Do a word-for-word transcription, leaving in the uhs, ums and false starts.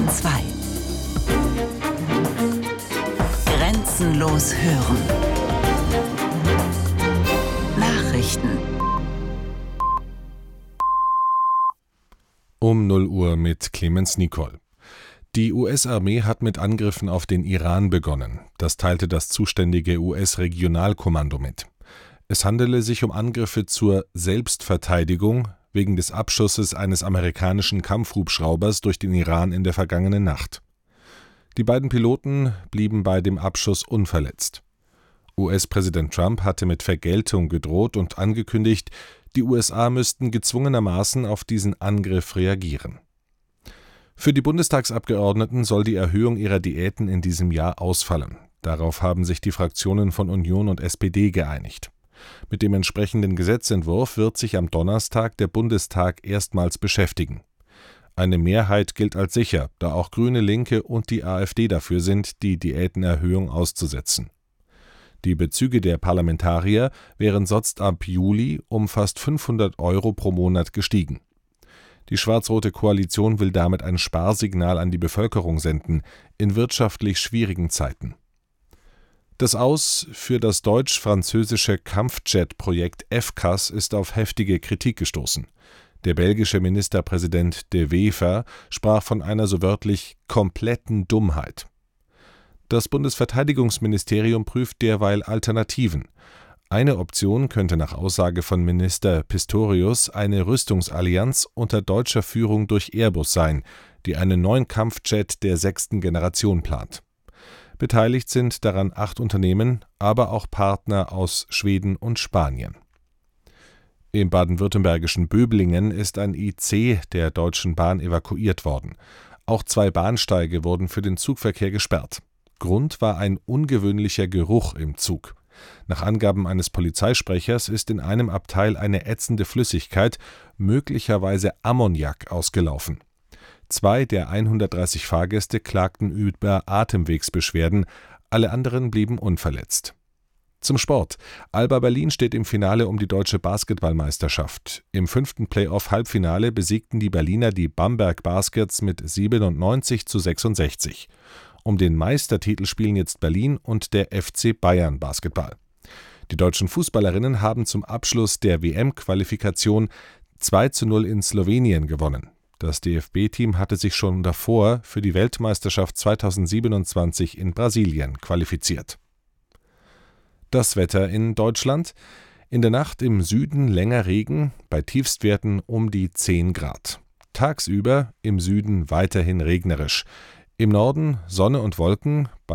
Bayern zwei. Grenzenlos hören. Nachrichten. Um null Uhr mit Clemens Nicol. Die U S-Armee hat mit Angriffen auf den Iran begonnen. Das teilte das zuständige U S-Regionalkommando mit. Es handele sich um Angriffe zur Selbstverteidigung wegen des Abschusses eines amerikanischen Kampfhubschraubers durch den Iran in der vergangenen Nacht. Die beiden Piloten blieben bei dem Abschuss unverletzt. U S-Präsident Trump hatte mit Vergeltung gedroht und angekündigt, die U S A müssten gezwungenermaßen auf diesen Angriff reagieren. Für die Bundestagsabgeordneten soll die Erhöhung ihrer Diäten in diesem Jahr ausfallen. Darauf haben sich die Fraktionen von Union und S P D geeinigt. Mit dem entsprechenden Gesetzentwurf wird sich am Donnerstag der Bundestag erstmals beschäftigen. Eine Mehrheit gilt als sicher, da auch Grüne, Linke und die AfD dafür sind, die Diätenerhöhung auszusetzen. Die Bezüge der Parlamentarier wären sonst ab Juli um fast fünfhundert Euro pro Monat gestiegen. Die schwarz-rote Koalition will damit ein Sparsignal an die Bevölkerung senden, in wirtschaftlich schwierigen Zeiten. Das Aus für das deutsch-französische Kampfjet-Projekt F C A S ist auf heftige Kritik gestoßen. Der belgische Ministerpräsident De Wever sprach von einer so wörtlich kompletten Dummheit. Das Bundesverteidigungsministerium prüft derweil Alternativen. Eine Option könnte nach Aussage von Minister Pistorius eine Rüstungsallianz unter deutscher Führung durch Airbus sein, die einen neuen Kampfjet der sechsten Generation plant. Beteiligt sind daran acht Unternehmen, aber auch Partner aus Schweden und Spanien. Im baden-württembergischen Böblingen ist ein I C der Deutschen Bahn evakuiert worden. Auch zwei Bahnsteige wurden für den Zugverkehr gesperrt. Grund war ein ungewöhnlicher Geruch im Zug. Nach Angaben eines Polizeisprechers ist in einem Abteil eine ätzende Flüssigkeit, möglicherweise Ammoniak, ausgelaufen. Zwei der hundertdreißig Fahrgäste klagten über Atemwegsbeschwerden, alle anderen blieben unverletzt. Zum Sport. Alba Berlin steht im Finale um die deutsche Basketballmeisterschaft. Im fünften Playoff-Halbfinale besiegten die Berliner die Bamberg Baskets mit siebenundneunzig zu sechsundsechzig. Um den Meistertitel spielen jetzt Berlin und der F C Bayern Basketball. Die deutschen Fußballerinnen haben zum Abschluss der W M-Qualifikation zwei zu null in Slowenien gewonnen. Das D F B-Team hatte sich schon davor für die Weltmeisterschaft zweitausendsiebenundzwanzig in Brasilien qualifiziert. Das Wetter in Deutschland: In der Nacht im Süden länger Regen, bei Tiefstwerten um die zehn Grad. Tagsüber im Süden weiterhin regnerisch. Im Norden Sonne und Wolken, bei